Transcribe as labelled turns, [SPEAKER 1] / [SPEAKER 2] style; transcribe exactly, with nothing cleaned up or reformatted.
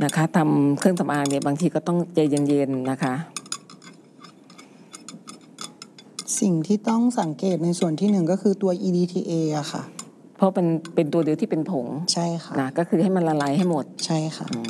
[SPEAKER 1] นะคะทำเครื่องสำอางเนี่ยบางทีก็ต้องใจเย็นๆนะคะ
[SPEAKER 2] สิ่งที่ต้องสังเกตในส่วนที่หนึ่งก็คือตัว อี ดี ที เอ อะค่ะ
[SPEAKER 1] เพราะเป็นเป็นตัวเดียวที่เป็นผง
[SPEAKER 2] ใช่ค่ะ
[SPEAKER 1] นะก็คือให้มันละลายให้หมด
[SPEAKER 2] ใช่ค่ะ